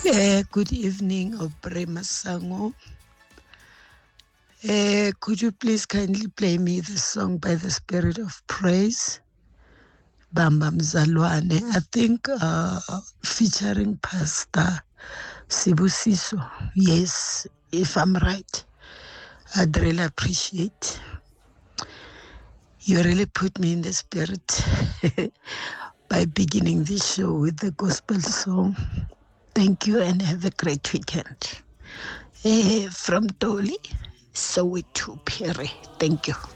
Good evening, Obre Masango. Could you please kindly play me the song by the Spirit of Praise, Bamba Mzalwane? I think featuring Pastor Sibusiso. Yes, if I'm right. I'd really appreciate. You really put me in the spirit by beginning this show with the gospel song. Thank you and have a great weekend. From Dolly, Soweto, Perry. Thank you.